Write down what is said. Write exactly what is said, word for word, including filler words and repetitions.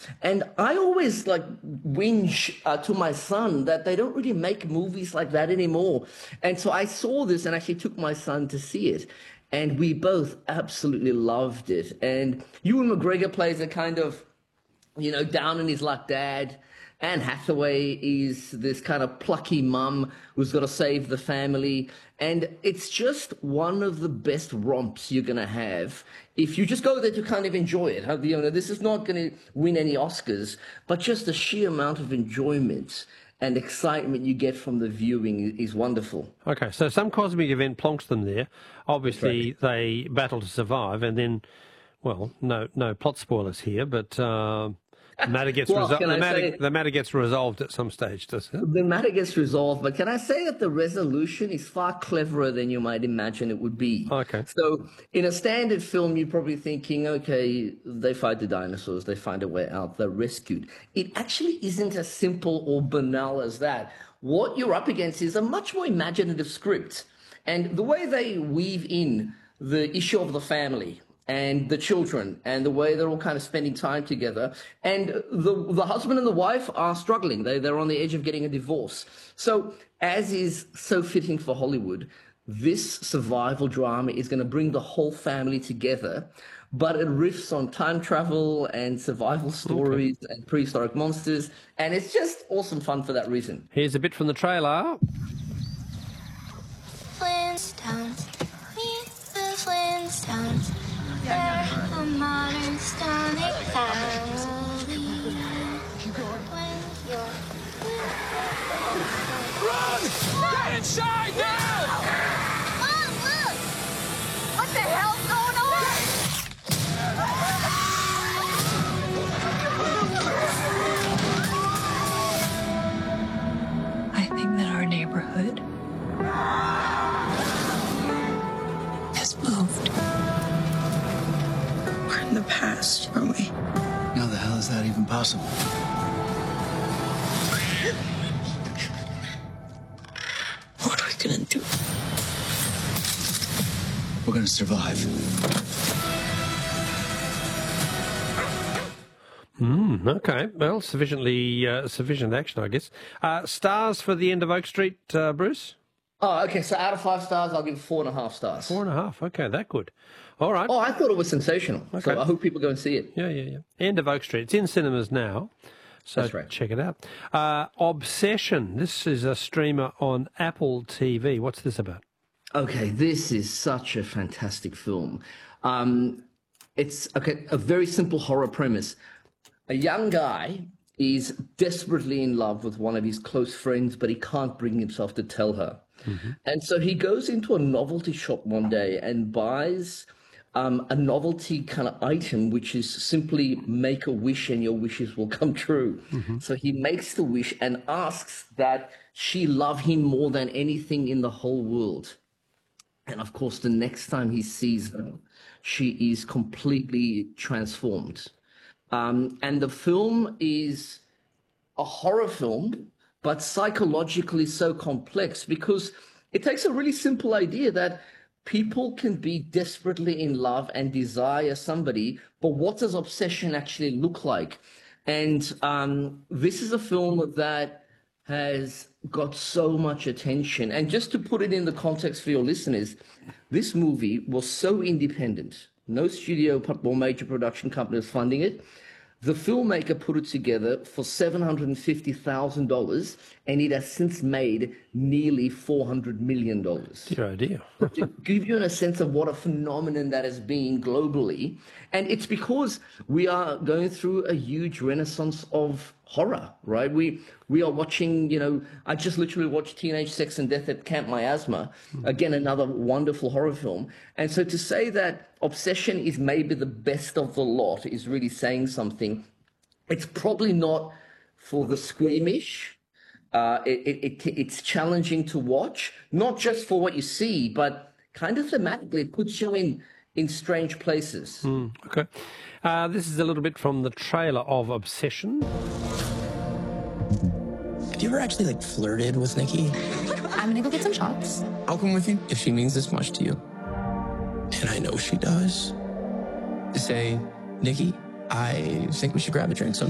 And I always like whinge uh, to my son that they don't really make movies like that anymore. And so I saw this and actually took my son to see it. And we both absolutely loved it. And Ewan McGregor plays a kind of, you know, down in his luck dad. Anne Hathaway is this kind of plucky mum who's got to save the family. And it's just one of the best romps you're going to have if you just go there to kind of enjoy it. You know, this is not going to win any Oscars, but just the sheer amount of enjoyment and excitement you get from the viewing is wonderful. Okay, so some cosmic event plonks them there. Obviously, right. They battle to survive, and then, well, no, no plot spoilers here, but... Uh... The matter gets well, resol- the, matter, say, the matter gets resolved at some stage, does it? The matter gets resolved, but can I say that the resolution is far cleverer than you might imagine it would be? Okay. So in a standard film, you're probably thinking, okay, they fight the dinosaurs, they find a way out, they're rescued. It actually isn't as simple or banal as that. What you're up against is a much more imaginative script. And the way they weave in the issue of the family and the children, and the way they're all kind of spending time together. And the the husband and the wife are struggling. They, they're on the edge of getting a divorce. So, as is so fitting for Hollywood, this survival drama is going to bring the whole family together, but it riffs on time travel and survival stories okay. and prehistoric monsters, and it's just awesome fun for that reason. Here's a bit from the trailer. Flintstones, meet the Flintstones. They're a modern sonic family. When you're Run! Get inside now! Mom, look! What the hell's going on? I think that our neighborhood has moved. In the past, aren't we? How the hell is that even possible? What are we gonna do? We're gonna survive. Hmm, okay. Well, sufficiently uh, sufficient action, I guess. Uh, stars for The End of Oak Street, uh, Bruce? Oh, okay. So out of five stars, I'll give four and a half stars. Four and a half. Okay, that good. All right. Oh, I thought it was sensational. Okay. So I hope people go and see it. Yeah, yeah, yeah. End of Oak Street. It's in cinemas now. So That's right. Check it out. Uh, Obsession. This is a streamer on Apple T V. What's this about? Okay, this is such a fantastic film. Um, it's okay, a very simple horror premise. A young guy is desperately in love with one of his close friends, but he can't bring himself to tell her. Mm-hmm. And so he goes into a novelty shop one day and buys um, a novelty kind of item, which is simply make a wish and your wishes will come true. Mm-hmm. So he makes the wish and asks that she love him more than anything in the whole world. And of course, the next time he sees her, she is completely transformed. Um, and the film is a horror film, but psychologically so complex because it takes a really simple idea that people can be desperately in love and desire somebody, but what does obsession actually look like? And um, this is a film that has got so much attention. And just to put it in the context for your listeners, this movie was so independent. No studio or major production company was funding it. The filmmaker put it together for seven hundred fifty thousand dollars, and it has since made nearly four hundred million dollars. Dear idea. To give you a sense of what a phenomenon that has been globally. And it's because we are going through a huge renaissance of horror, right? We we are watching, you know, I just literally watched Teenage Sex and Death at Camp Miasma, again, another wonderful horror film. And so to say that Obsession is maybe the best of the lot is really saying something. It's probably not for the squeamish. Uh, it, it, it, it's challenging to watch, not just for what you see, but kind of thematically it puts you in, in strange places. Mm, okay. Uh, this is a little bit from the trailer of Obsession. Have you ever actually, like, flirted with Nikki? I'm gonna go get some shots. I'll come with you if she means this much to you. And I know she does. To say, Nikki, I think we should grab a drink sometime.